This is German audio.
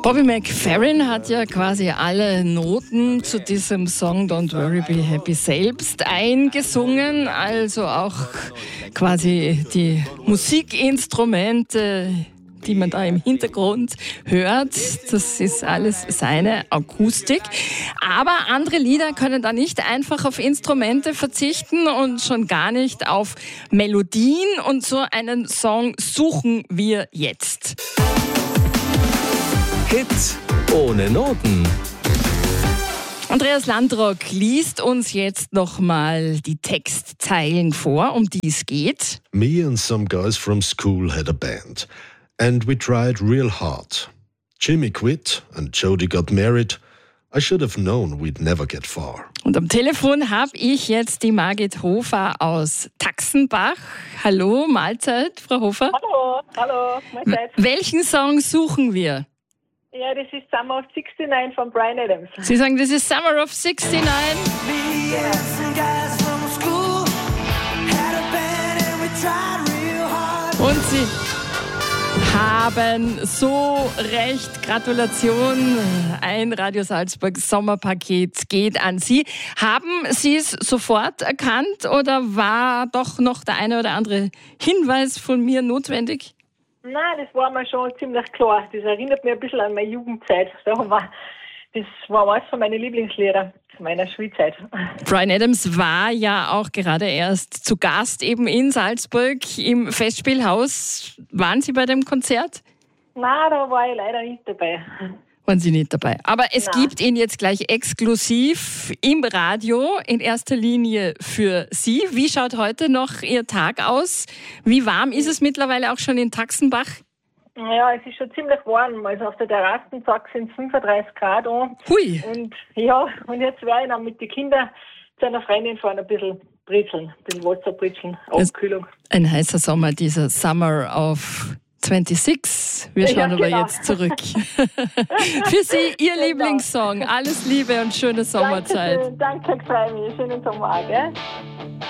Bobby McFerrin hat ja quasi alle Noten zu diesem Song Don't Worry Be Happy selbst eingesungen, also auch quasi die Musikinstrumente, die man da im Hintergrund hört, das ist alles seine Akustik. Aber andere Lieder können da nicht einfach auf Instrumente verzichten und schon gar nicht auf Melodien, und so einen Song suchen wir jetzt. Hit ohne Noten. Andreas Landrock liest uns jetzt nochmal die Textzeilen vor, um die es geht. Me and some guys from school had a band, and we tried real hard. Jimmy quit and Jody got married. I should have known we'd never get far. Und am Telefon habe ich jetzt die Margit Hofer aus Taxenbach. Hallo, Mahlzeit, Frau Hofer. Hallo, Mahlzeit. Welchen Song suchen wir? Ja, das ist Summer of 69 von Bryan Adams. Sie sagen, das ist Summer of 69. Und Sie haben so recht. Gratulation. Ein Radio Salzburg Sommerpaket geht an Sie. Haben Sie es sofort erkannt oder war doch noch der eine oder andere Hinweis von mir notwendig? Nein, das war mir schon ziemlich klar. Das erinnert mich ein bisschen an meine Jugendzeit. Das war eines von meinen Lieblingslieder meiner Schulzeit. Bryan Adams war ja auch gerade erst zu Gast eben in Salzburg im Festspielhaus. Waren Sie bei dem Konzert? Nein, da war ich leider nicht dabei. Waren Sie nicht dabei. Aber es gibt ihn jetzt gleich exklusiv im Radio, in erster Linie für Sie. Wie schaut heute noch Ihr Tag aus? Wie warm ist es mittlerweile auch schon in Taxenbach? Ja, es ist schon ziemlich warm. Also auf der Terrassentag sind es 35 Grad an. Hui! Und jetzt werde ich dann mit den Kindern zu einer Freundin fahren, ein bisschen britzeln, ein bisschen Wasser britzeln, Abkühlung. Ein heißer Sommer, dieser Summer of 26. Wir schauen aber jetzt zurück. Für Sie Ihr Lieblingssong. Alles Liebe und schöne Sommerzeit. Danke, freue mich. Schönen Sommer, gell?